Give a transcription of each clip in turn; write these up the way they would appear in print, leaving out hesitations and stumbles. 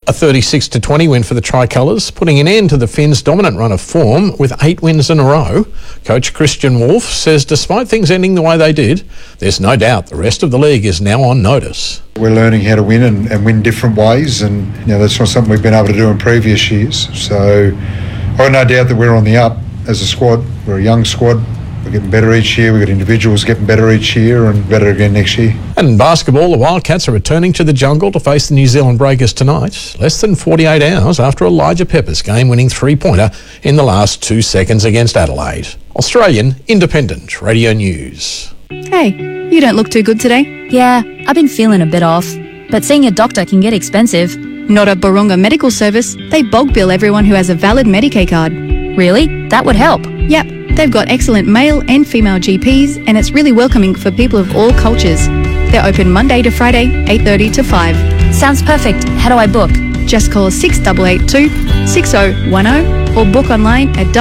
A 36-20 win for the Tricolours, putting an end to the Finns' dominant run of form with 8 wins in a row. Coach Christian Wolf says despite things ending the way they did, there's no doubt the rest of the league is now on notice. We're learning how to win and win different ways, and that's not something we've been able to do in previous years. So I've got no doubt that we're on the up as a squad. We're a young squad. We're getting better each year. We've got individuals getting better each year and better again next year. And in basketball, the Wildcats are returning to the jungle to face the New Zealand Breakers tonight, less than 48 hours after Elijah Pepper's game-winning three-pointer in the last 2 seconds against Adelaide. Australian Independent Radio News. Hey, you don't look too good today. Yeah, I've been feeling a bit off, but seeing a doctor can get expensive. Not at Barunga Medical Service. They bulk bill everyone who has a valid Medicaid card. Really? That would help. Yep. They've got excellent male and female GPs, and it's really welcoming for people of all cultures. They're open Monday to Friday, 8:30 to 5. Sounds perfect. How do I book? Just call 6882 6010 or book online at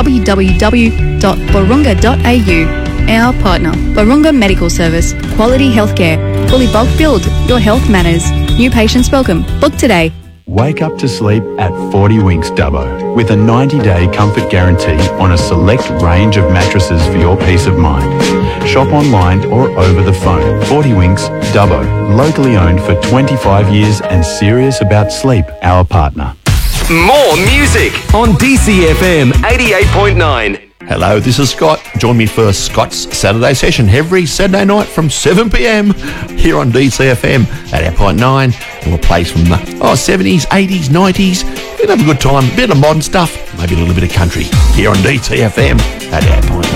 www.barunga.au. Our partner, Barunga Medical Service. Quality healthcare. Fully bulk billed. Your health matters. New patients welcome. Book today. Wake up to sleep at 40 Winks Dubbo with a 90-day comfort guarantee on a select range of mattresses for your peace of mind. Shop online or over the phone. 40 Winks Dubbo, locally owned for 25 years and serious about sleep, our partner. More music on DCFM 88.9. Hello, this is Scott. Join me for Scott's Saturday session every Saturday night from 7 p.m. here on DCFM at 8.9. And we'll play from the 70s, 80s, 90s. We'll have a good time. A bit of modern stuff, maybe a little bit of country here on DCFM at 8.9.